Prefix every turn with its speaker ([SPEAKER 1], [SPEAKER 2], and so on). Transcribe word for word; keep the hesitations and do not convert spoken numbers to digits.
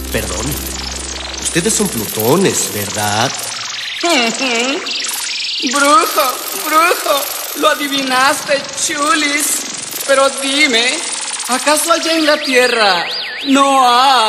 [SPEAKER 1] Perdón. Ustedes son plutones, ¿verdad?
[SPEAKER 2] Brujo, brujo, lo adivinaste, chulis. Pero dime, ¿acaso allá en la tierra no hay